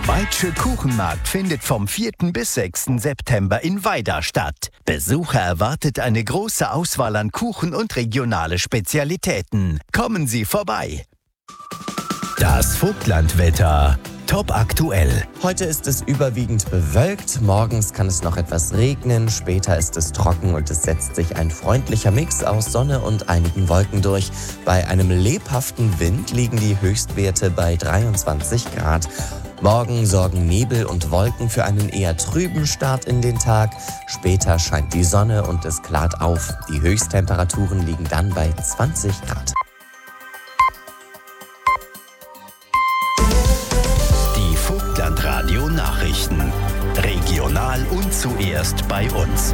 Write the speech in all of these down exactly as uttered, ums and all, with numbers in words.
Weitsche Kuchenmarkt findet vom vierten bis sechsten September in Weida statt. Besucher erwartet eine große Auswahl an Kuchen und regionale Spezialitäten. Kommen Sie vorbei. Das Vogtlandwetter. Top aktuell. Heute ist es überwiegend bewölkt, morgens kann es noch etwas regnen, später ist es trocken und es setzt sich ein freundlicher Mix aus Sonne und einigen Wolken durch. Bei einem lebhaften Wind liegen die Höchstwerte bei dreiundzwanzig Grad. Morgen sorgen Nebel und Wolken für einen eher trüben Start in den Tag. Später scheint die Sonne und es klart auf. Die Höchsttemperaturen liegen dann bei zwanzig Grad. Radio Nachrichten. Regional und zuerst bei uns.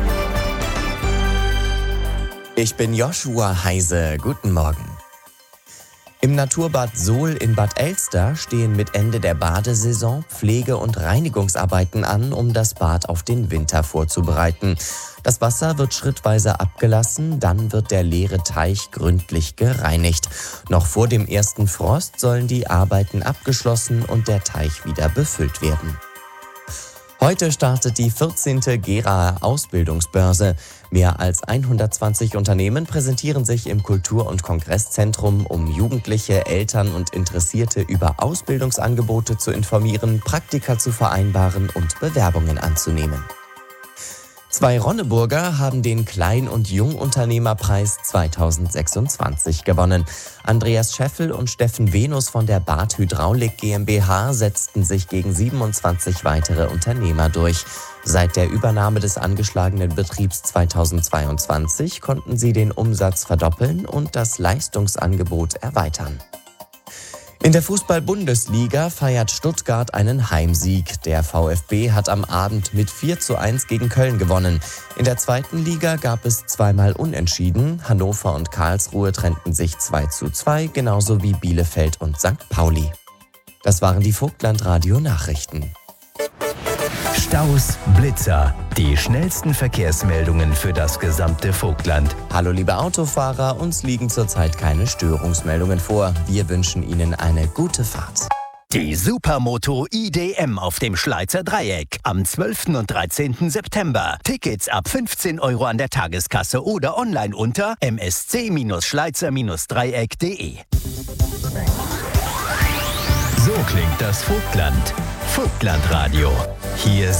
Ich bin Joshua Heise. Guten Morgen. Im Naturbad Sohl in Bad Elster stehen mit Ende der Badesaison Pflege- und Reinigungsarbeiten an, um das Bad auf den Winter vorzubereiten. Das Wasser wird schrittweise abgelassen, dann wird der leere Teich gründlich gereinigt. Noch vor dem ersten Frost sollen die Arbeiten abgeschlossen und der Teich wieder befüllt werden. Heute startet die vierzehnte Gera Ausbildungsbörse. Mehr als hundertzwanzig Unternehmen präsentieren sich im Kultur- und Kongresszentrum, um Jugendliche, Eltern und Interessierte über Ausbildungsangebote zu informieren, Praktika zu vereinbaren und Bewerbungen anzunehmen. Zwei Ronneburger haben den Klein- und Jungunternehmerpreis zweitausendsechsundzwanzig gewonnen. Andreas Scheffel und Steffen Venus von der Bad Hydraulik GmbH setzten sich gegen siebenundzwanzig weitere Unternehmer durch. Seit der Übernahme des angeschlagenen Betriebs zweitausendzweiundzwanzig konnten sie den Umsatz verdoppeln und das Leistungsangebot erweitern. In der Fußball-Bundesliga feiert Stuttgart einen Heimsieg. Der VfB hat am Abend mit vier zu eins gegen Köln gewonnen. In der zweiten Liga gab es zweimal Unentschieden. Hannover und Karlsruhe trennten sich zwei zu zwei, genauso wie Bielefeld und Sankt Pauli. Das waren die Vogtland-Radio-Nachrichten. Staus, Blitzer, die schnellsten Verkehrsmeldungen für das gesamte Vogtland. Hallo liebe Autofahrer, uns liegen zurzeit keine Störungsmeldungen vor. Wir wünschen Ihnen eine gute Fahrt. Die Supermoto I D M auf dem Schleizer Dreieck am zwölften und dreizehnten September. Tickets ab fünfzehn Euro an der Tageskasse oder online unter m s c schleizer dreieck punkt de. So klingt das Vogtland. Vogtlandradio. Hier